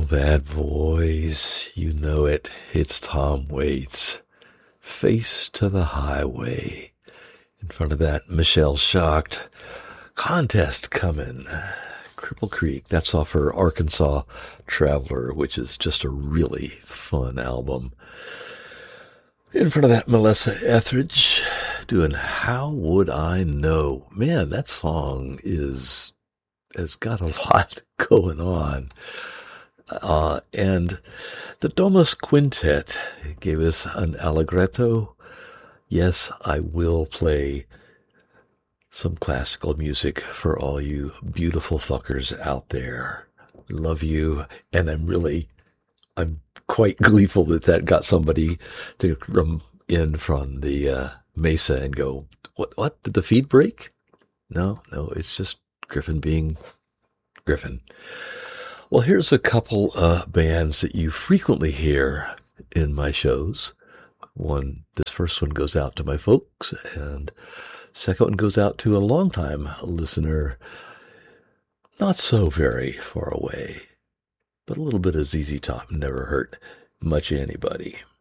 that voice, you know it. It's Tom Waits. Face to the Highway. In front of that, Michelle Shocked. Contest coming. Cripple Creek. That's off her Arkansas Traveler, which is just a really fun album. In front of that, Melissa Etheridge doing How Would I Know? Man, that song has got a lot going on. And the Domus Quintet gave us an Allegretto. Yes, I will play some classical music for all you beautiful fuckers out there. Love you, and I'm quite gleeful that got somebody to come in from the Mesa and go, what, did the feed break? No, it's just Griffin being Griffin. Well, here's a couple bands that you frequently hear in my shows. This first one goes out to my folks, and second one goes out to a longtime listener, not so very far away, but a little bit of ZZ Top never hurt much anybody.